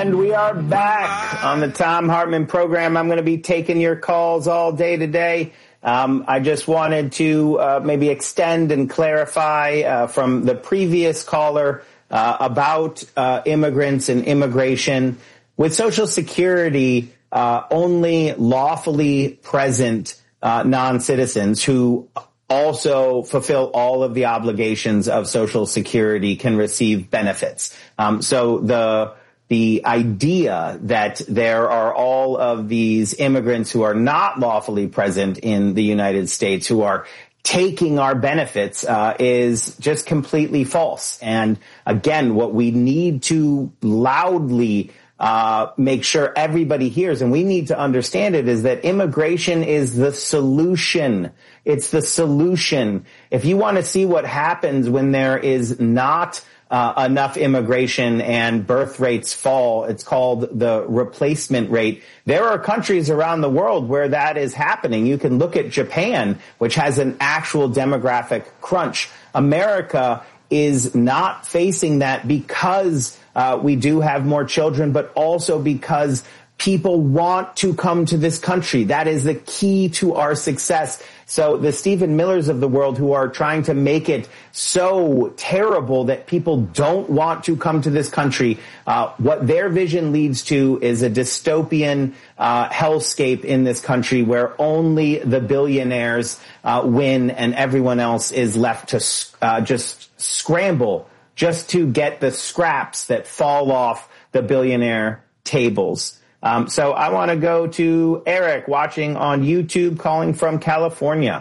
And we are back on the Thom Hartmann program. I'm going to be taking your calls all day today. I just wanted to maybe extend and clarify from the previous caller about immigrants and immigration. With Social Security, only lawfully present non-citizens who also fulfill all of the obligations of Social Security can receive benefits. So the idea that there are all of these immigrants who are not lawfully present in the United States who are taking our benefits is just completely false. And again, what we need to loudly make sure everybody hears, and we need to understand it, is that immigration is the solution. It's the solution. If you want to see what happens when there is not enough immigration and birth rates fall, it's called the replacement rate. There are countries around the world where that is happening. You can look at Japan, which has an actual demographic crunch. America is not facing that because we do have more children, but also because people want to come to this country. That is the key to our success. So the Stephen Millers of the world who are trying to make it so terrible that people don't want to come to this country, what their vision leads to is a dystopian hellscape in this country where only the billionaires win and everyone else is left to just scramble just to get the scraps that fall off the billionaire tables. So I want to go to Eric watching on YouTube, calling from California.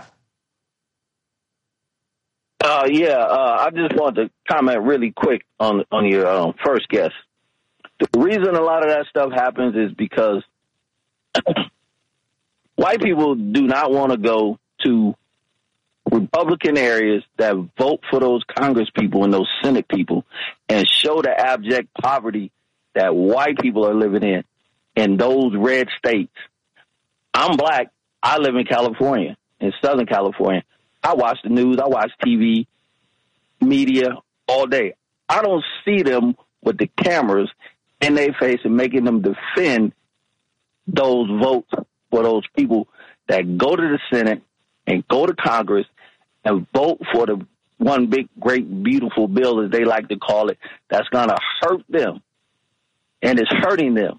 I just want to comment really quick on your first guest. The reason a lot of that stuff happens is because white people do not want to go to Republican areas that vote for those Congress people and those Senate people and show the abject poverty that white people are living in those red states. I'm black. I live in California, in Southern California. I watch the news. I watch TV, media all day. I don't see them with the cameras in their face and making them defend those votes for those people that go to the Senate and go to Congress and vote for the one big, great, beautiful bill, as they like to call it, that's going to hurt them. And it's hurting them.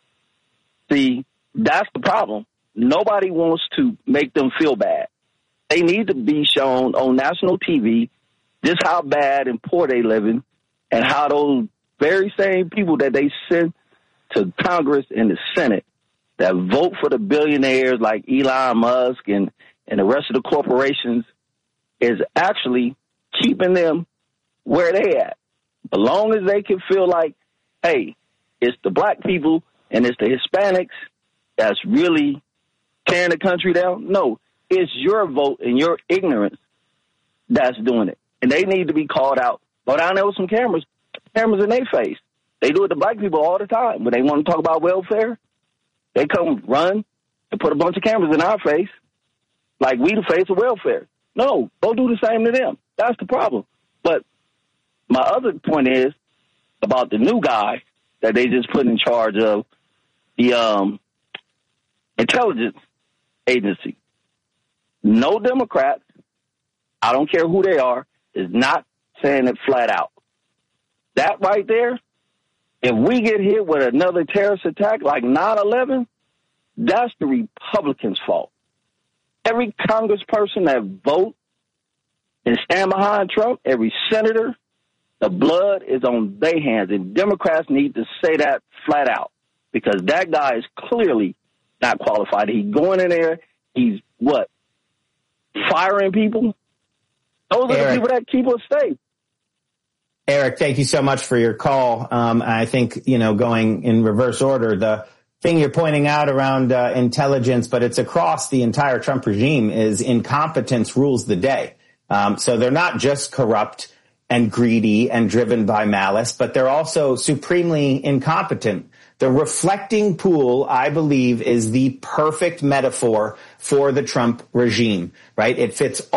See, that's the problem. Nobody wants to make them feel bad. They need to be shown on national TV just how bad and poor they living and how those very same people that they send to Congress and the Senate that vote for the billionaires like Elon Musk and the rest of the corporations is actually keeping them where they at. As long as they can feel like, hey, it's the black people and it's the Hispanics that's really tearing the country down. No, it's your vote and your ignorance that's doing it. And they need to be called out. Go down there with some cameras in their face. They do it to black people all the time. When they want to talk about welfare, they come run and put a bunch of cameras in our face like we the face of welfare. No, go do the same to them. That's the problem. But my other point is about the new guy that they just put in charge of the intelligence agency. No Democrat, I don't care who they are, is not saying it flat out. That right there, if we get hit with another terrorist attack like 9/11, that's the Republicans' fault. Every congressperson that vote and stand behind Trump, every senator, the blood is on their hands. And Democrats need to say that flat out because that guy is clearly not qualified. He's going in there. He's what? Firing people? Those are the people that keep us safe. Eric, thank you so much for your call. I think, going in reverse order, the thing you're pointing out around intelligence, but it's across the entire Trump regime, is incompetence rules the day. So they're not just corrupt and greedy and driven by malice, but they're also supremely incompetent. The reflecting pool, I believe, is the perfect metaphor for the Trump regime, right? It fits